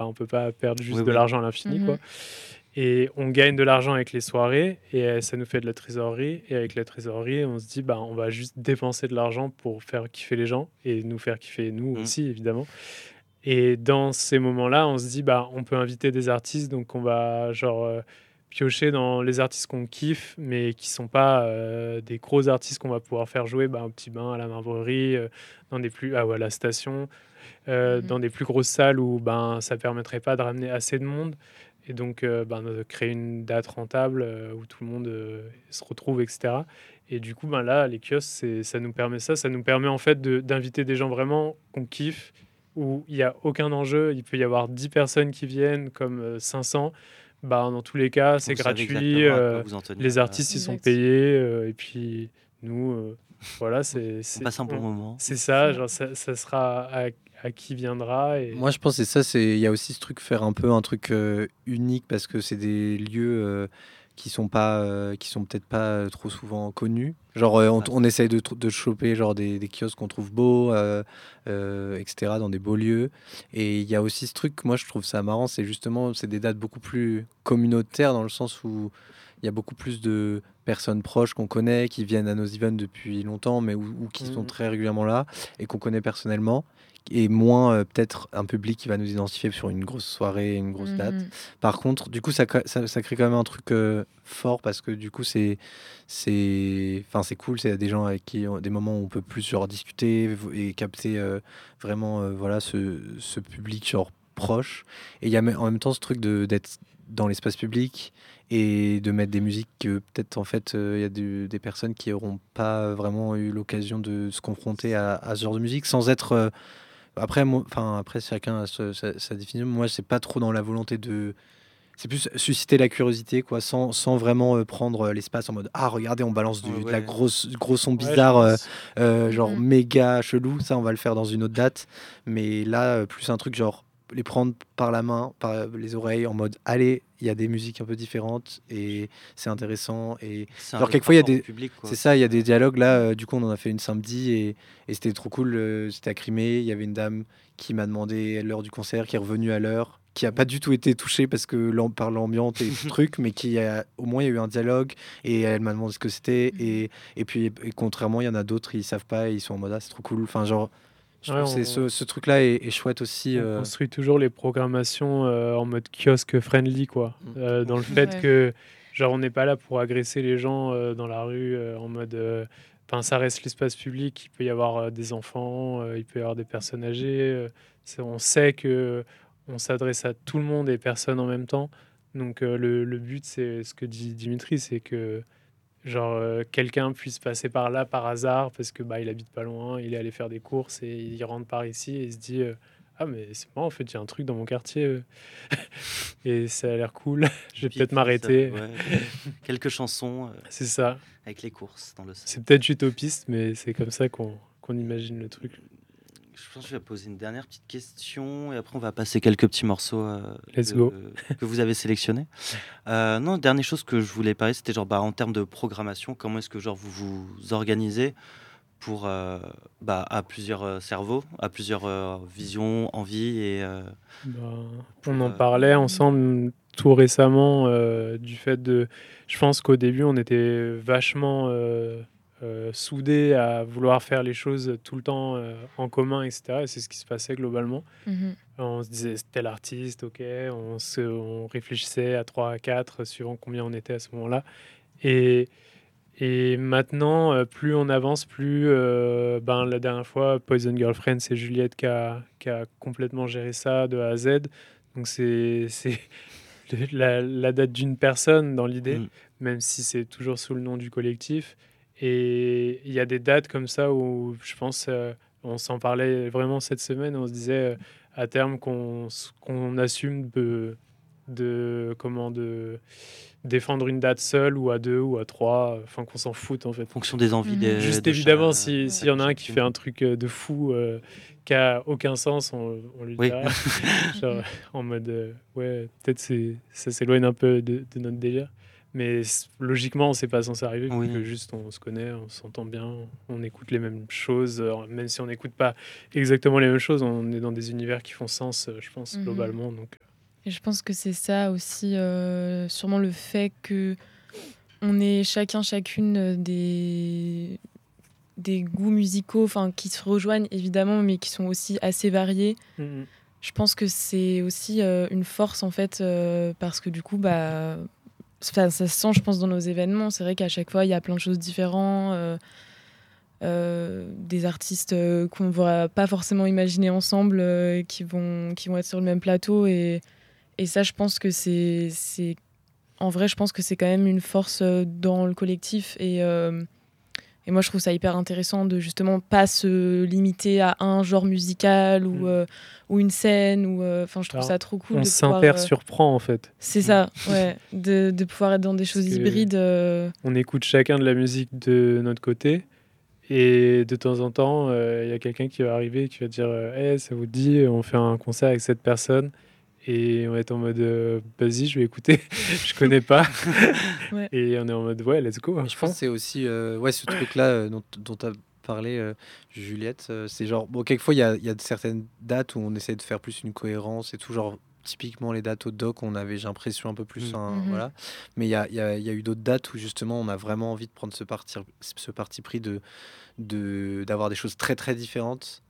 on peut pas perdre juste Oui, de oui. l'argent à l'infini, quoi. Et on gagne de l'argent avec les soirées et ça nous fait de la trésorerie. Et avec la trésorerie, on se dit, bah, on va juste dépenser de l'argent pour faire kiffer les gens et nous faire kiffer nous Mmh. aussi, évidemment. Et dans ces moments-là, on se dit, bah, on peut inviter des artistes, donc on va genre piocher dans les artistes qu'on kiffe, mais qui sont pas des gros artistes qu'on va pouvoir faire jouer bah, au Petit Bain, à la Marbrerie, dans des plus, ou à la station, dans des plus grosses salles où ben, ça permettrait pas de ramener assez de monde. Et donc, ben, de créer une date rentable où tout le monde se retrouve, etc. Et du coup, ben là, les kiosques, ça nous permet ça. Ça nous permet en fait d'inviter des gens vraiment qu'on kiffe, où il n'y a aucun enjeu. Il peut y avoir 10 personnes qui viennent, comme 500. Ben, dans tous les cas, c'est Vous savez gratuit. exactement à quoi vous en tenir. Les artistes, ils sont Exact. payés. Et puis, nous, voilà, On passe un bon moment. c'est ça. Ça. Genre, ça sera à qui viendra. Et... Moi, je pense que il y a aussi ce truc, faire un peu un truc unique, parce que c'est des lieux qui sont peut-être pas trop souvent connus. Genre, on essaye de choper genre des kiosques qu'on trouve beaux, etc., dans des beaux lieux. Et il y a aussi ce truc, moi, je trouve ça marrant, c'est des dates beaucoup plus communautaires, dans le sens où il y a beaucoup plus de personnes proches qu'on connaît, qui viennent à nos events depuis longtemps, mais ou qui sont très régulièrement là et qu'on connaît personnellement, et moins peut-être un public qui va nous identifier sur une grosse soirée, une grosse date. Par contre, du coup, ça crée quand même un truc fort, parce que du coup, c'est cool. C'est des gens avec qui des moments où on peut plus genre discuter et capter vraiment voilà ce public genre proche. Et il y a en même temps ce truc d'être dans l'espace public et de mettre des musiques que peut-être en fait il y a des personnes qui n'auront pas vraiment eu l'occasion de se confronter à ce genre de musique, sans être après, après chacun a sa définition. Moi, c'est pas trop dans la volonté de. C'est plus susciter la curiosité, quoi, sans vraiment prendre l'espace en mode ah, regardez, on balance de la gros son bizarre, genre méga chelou. Ça, on va le faire dans une autre date. Mais là, plus un truc genre les prendre par la main, par les oreilles, en mode allez, il y a des musiques un peu différentes et c'est intéressant. Et genre, quelquefois, il y a des. C'est ça, il y a des dialogues là. Du coup, on en a fait une samedi et c'était trop cool. C'était à Crimée. Il y avait une dame qui m'a demandé l'heure du concert, qui est revenue à l'heure, qui a pas du tout été touchée parce que par l'ambiance et tout truc, mais au moins il y a eu un dialogue et elle m'a demandé ce que c'était. Et puis contrairement, il y en a d'autres, ils savent pas et ils sont en mode ah, c'est trop cool. Enfin, genre, je trouve que ce truc-là est chouette aussi. On construit toujours les programmations en mode kiosque friendly, quoi. Dans le fait que, genre, on n'est pas là pour agresser les gens dans la rue en mode. Enfin, ça reste l'espace public. Il peut y avoir des enfants, il peut y avoir des personnes âgées. On sait que on s'adresse à tout le monde et personne en même temps. Donc, le but, c'est ce que dit Dimitri, c'est que genre quelqu'un puisse passer par là par hasard parce que bah il habite pas loin, il est allé faire des courses et il rentre par ici et il se dit ah mais c'est moi en fait j'ai un truc dans mon quartier et ça a l'air cool, je vais peut-être m'arrêter. Quelques chansons. C'est ça. Avec les courses dans le sol. C'est peut-être utopiste mais c'est comme ça qu'on imagine le truc. Je pense que je vais poser une dernière petite question et après on va passer quelques petits morceaux Let's go. Que vous avez sélectionnés. Non, dernière chose que je voulais parler, c'était genre en termes de programmation, comment est-ce que genre vous vous organisez pour à plusieurs cerveaux, à plusieurs visions, envies et. On en parlait ensemble tout récemment du fait de. Je pense qu'au début on était vachement soudés à vouloir faire les choses tout le temps en commun, etc. Et c'est ce qui se passait globalement. On se disait tel artiste, ok, on réfléchissait à 3 à 4 suivant combien on était à ce moment-là. Et maintenant, plus on avance, plus la dernière fois, Poison Girlfriend, c'est Juliette qui a complètement géré ça de A à Z. Donc c'est la date d'une personne dans l'idée, même si c'est toujours sous le nom du collectif. Et il y a des dates comme ça où je pense, on s'en parlait vraiment cette semaine, on se disait à terme qu'on assume de défendre une date seule ou à 2 ou à 3, enfin qu'on s'en foute en fait. En fonction des envies Juste évidemment, s'il y en a un qui fait un truc de fou qui a aucun sens, on lui dira. Genre, en mode, ouais, peut-être ça s'éloigne un peu de notre délire. Mais logiquement, c'est pas censé arriver, vu que Oui. juste on se connaît, on s'entend bien, on écoute les mêmes choses. Même si on n'écoute pas exactement les mêmes choses, on est dans des univers qui font sens, je pense, globalement. Donc, Et je pense que c'est ça aussi, sûrement le fait que on est chacune des goûts musicaux, enfin qui se rejoignent évidemment, mais qui sont aussi assez variés. Mhm. Je pense que c'est aussi une force en fait, parce que du coup, ça se sent, je pense, dans nos événements. C'est vrai qu'à chaque fois, il y a plein de choses différentes, des artistes qu'on ne va pas forcément imaginer ensemble, qui vont être sur le même plateau. Et ça, je pense que en vrai, je pense que c'est quand même une force dans le collectif. Et moi, je trouve ça hyper intéressant de justement pas se limiter à un genre musical ou une scène. Enfin, je trouve Alors, ça trop cool on de pouvoir. s'inter-surprend, en fait. C'est ça, ouais, de pouvoir être dans des choses que- hybrides. On écoute chacun de la musique de notre côté. Et de temps en temps, il y a quelqu'un qui va arriver et qui va dire Hey, ça vous dit, on fait un concert avec cette personne. Et on va être en mode vas-y, je vais écouter. Je connais pas. Ouais. Et on est en mode ouais, let's go. à Mais je pense fond. que c'est aussi ce truc-là dont tu as parlé, Juliette. C'est genre, bon, quelquefois, il y a certaines dates où on essaie de faire plus une cohérence et tout. Genre, typiquement, les dates au doc, on avait, j'ai l'impression, un peu plus. Voilà. Mais il y a eu d'autres dates où, justement, on a vraiment envie de prendre ce parti pris d'avoir des choses très, très différentes.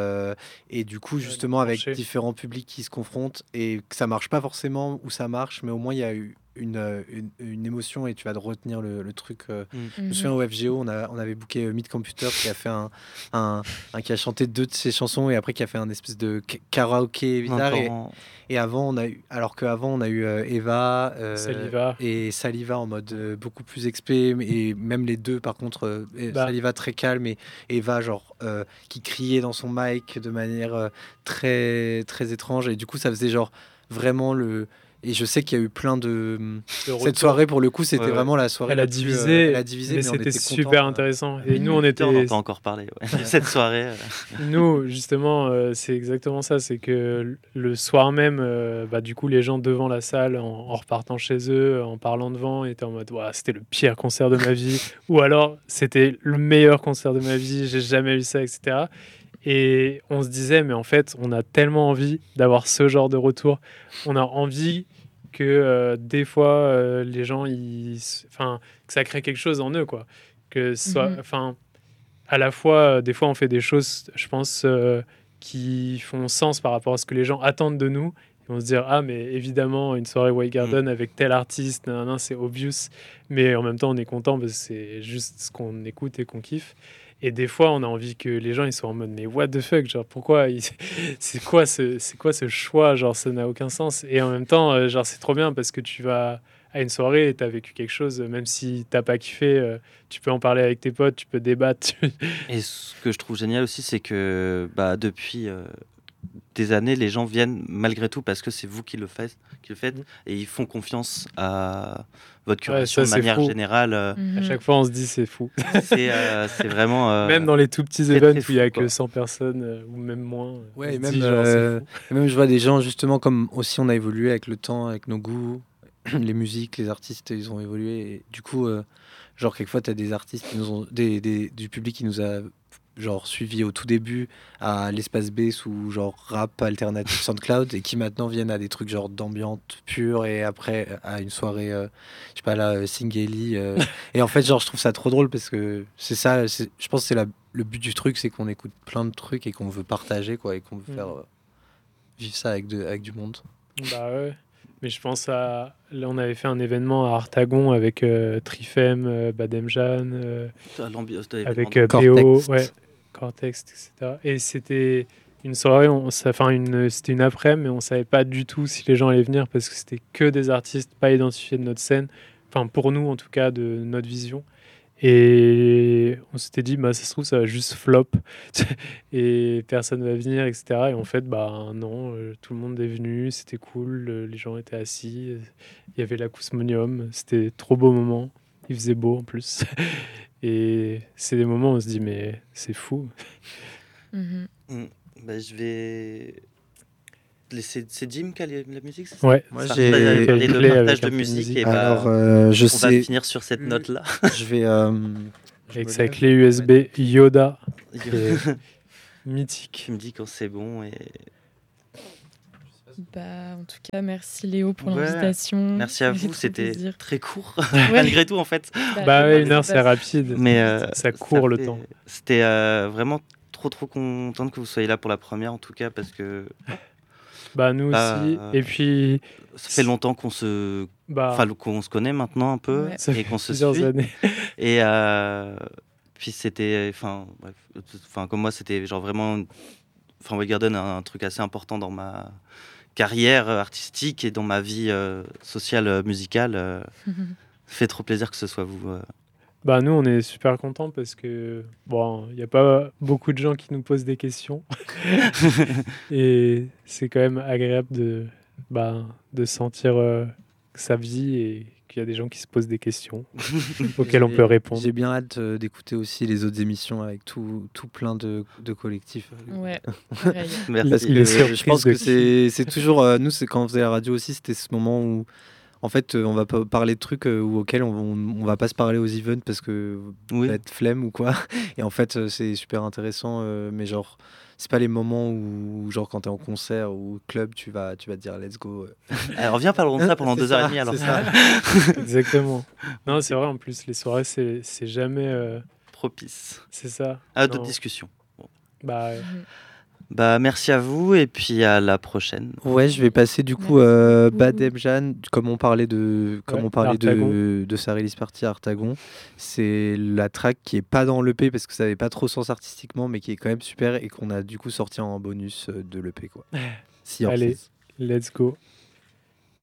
Et du coup, Ouais, justement, avec trancher. différents publics qui se confrontent et que ça marche pas forcément ou ça marche, mais au moins il y a eu une émotion et tu vas retenir le truc. Je me souviens au FGO, on avait booké Meet Computer qui a fait qui a chanté 2 de ses chansons et après qui a fait un espèce de karaoké bizarre. Et avant, alors qu'avant, on a eu Eva Saliva. et Saliva en mode beaucoup plus expé. Et même les deux, par contre, Bah. Saliva très calme et Eva, genre, qui criait dans son mic de manière très, très étrange. Et du coup, ça faisait genre vraiment le. Et je sais qu'il y a eu plein de. Cette soirée, pour le coup, c'était Ouais. vraiment la soirée Elle a la plus, divisé, elle a divisé, mais on c'était était super contents. intéressant. Et nous, On on était. entend encore parler de cette soirée. Nous, justement, c'est exactement ça. C'est que le soir même, du coup, les gens devant la salle, en repartant chez eux, en parlant devant, étaient en mode Ouah, c'était le pire concert de ma vie. Ou alors, c'était le meilleur concert de ma vie, j'ai jamais eu ça, etc. Et on se disait, mais en fait, on a tellement envie d'avoir ce genre de retour. On a envie que des fois, les gens, que ça crée quelque chose en eux, quoi. Que ce soit, à la fois, des fois, on fait des choses, je pense, qui font sens par rapport à ce que les gens attendent de nous. Ils vont se dire, ah, mais évidemment, une soirée White Garden avec tel artiste, c'est obvious. Mais en même temps, on est content parce que c'est juste ce qu'on écoute et qu'on kiffe. Et des fois, on a envie que les gens ils soient en mode, mais what the fuck, genre, pourquoi c'est quoi ce choix, genre, ça n'a aucun sens. Et en même temps, genre, c'est trop bien parce que tu vas à une soirée et tu as vécu quelque chose, même si t'as pas kiffé, tu peux en parler avec tes potes, tu peux débattre. Et ce que je trouve génial aussi, c'est que depuis des années, les gens viennent malgré tout parce que c'est vous qui le faites et ils font confiance à votre curation ça, de c'est manière fou. générale. À chaque fois, on se dit c'est fou. C'est vraiment. Même dans les tout petits très, events très où il y a fou, que quoi. 100 personnes ou même moins. on Ouais, se et même, dit, genre, c'est fou. et même je vois des gens, justement, comme aussi on a évolué avec le temps, avec nos goûts, les musiques, les artistes, ils ont évolué. Et du coup, genre, quelquefois, tu as des artistes qui nous ont, du public qui nous a genre suivi au tout début à l'espace B sous genre rap alternatif SoundCloud et qui maintenant viennent à des trucs genre d'ambiance pure et après à une soirée je sais pas là Singeli et en fait genre je trouve ça trop drôle parce que c'est ça, je pense que c'est le but du truc, c'est qu'on écoute plein de trucs et qu'on veut partager quoi et qu'on veut faire vivre ça avec du monde. Bah ouais. Mais je pense à. Là, on avait fait un événement à Artagon avec Trifem, Bademjan, avec Cortex. PO, ouais, Cortex, etc. Et c'était une soirée, c'était une après-midi, mais on savait pas du tout si les gens allaient venir parce que c'était que des artistes pas identifiés de notre scène. Enfin, pour nous, en tout cas, de notre vision. Et on s'était dit, ça se trouve, ça va juste flop et personne va venir, etc. Et en fait, non, tout le monde est venu, c'était cool, les gens étaient assis, il y avait l'acousmonium, c'était trop beau moment, il faisait beau en plus. Et c'est des moments où on se dit, mais c'est fou. Je vais c'est Jim qui a la musique, c'est ça? Ouais, Moi, Ça j'ai- partage Quel de play partage avec de un peu de musique musique. et bah, Alors, je on va sais, finir sur cette note-là. je vais. je avec me sa lève. clé USB Yoda, qui est mythique. Tu me dis quand c'est bon et Bah, en tout cas, merci Léo pour Ouais, l'invitation. merci à Ça fait vous, trop c'était plaisir. très court Ouais. malgré tout en fait. Bah ouais, ouais, une heure, c'est rapide. Mais Ça court le fait- temps. C'était vraiment trop contente que vous soyez là pour la première en tout cas parce que Bah nous Bah, aussi. Et puis, ça fait longtemps qu'on se bah, qu'on se connaît maintenant un peu Ouais. ça et fait qu'on se plusieurs suit années. et puis c'était enfin comme moi c'était genre vraiment Way Garden un truc assez important dans ma carrière artistique et dans ma vie sociale musicale. Ça fait trop plaisir que ce soit vous. Bah nous, on est super contents parce que bon, il n'y a pas beaucoup de gens qui nous posent des questions. Et c'est quand même agréable de sentir que ça vit et qu'il y a des gens qui se posent des questions auxquelles on peut répondre. J'ai bien hâte d'écouter aussi les autres émissions avec tout plein de collectifs. Ouais, pareil. Merci. Parce que Les je surprises pense de que c'est toujours nous c'est quand on faisait la radio aussi, c'était ce moment où en fait on va pas parler de trucs auxquels on va pas se parler aux events parce que Oui. va être flemme ou quoi, et en fait c'est super intéressant, mais genre c'est pas les moments où genre quand t'es en concert ou au club tu vas te dire let's go. Alors viens parlons de ça pendant C'est 2h30 ça, alors. c'est ça. Exactement. Non, c'est vrai, en plus, les soirées, c'est jamais... Propice c'est ça. à d'autres Non. discussions. Bah, Bah merci à vous et puis à la prochaine. Ouais, je vais passer du coup Merci beaucoup. Bad Ebjan, comme on parlait de Ouais, de Artagon. sa release party Artagon. C'est la track qui est pas dans l'EP parce que ça avait pas trop sens artistiquement, mais qui est quand même super et qu'on a du coup sorti en bonus de l'EP quoi. Sea Allez. Horses. let's go.